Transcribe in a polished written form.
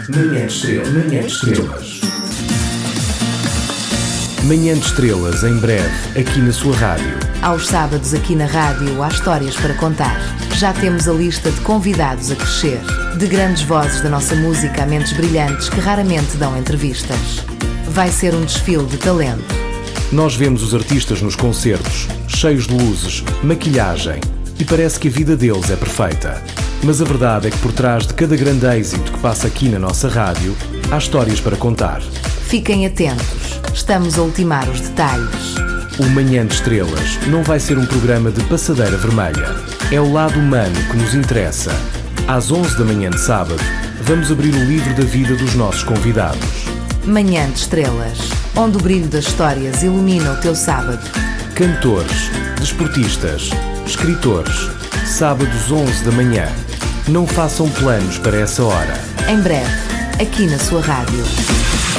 Manhã de Estrelas. Manhã de Estrelas. Manhã de Estrelas, em breve, aqui na sua rádio. Aos sábados aqui na rádio há histórias para contar. Já temos a lista de convidados a crescer. De grandes vozes da nossa música a mentes brilhantes que raramente dão entrevistas. Vai ser um desfile de talento. Nós vemos os artistas nos concertos, cheios de luzes, maquilhagem, e parece que a vida deles é perfeita. Mas a verdade é que por trás de cada grande êxito que passa aqui na nossa rádio, há histórias para contar. Fiquem atentos, estamos a ultimar os detalhes. O Manhã de Estrelas não vai ser um programa de passadeira vermelha. É o lado humano que nos interessa. Às 11 da manhã de sábado, vamos abrir o livro da vida dos nossos convidados. Manhã de Estrelas, onde o brilho das histórias ilumina o teu sábado. Cantores, desportistas, escritores, sábados 11 da manhã. Não façam planos para essa hora. Em breve, aqui na sua rádio.